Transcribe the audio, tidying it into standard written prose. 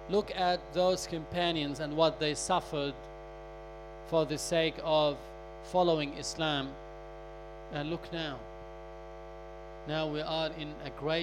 Look at those companions and what they suffered for the sake of following Islam. And look now. Now we are in a great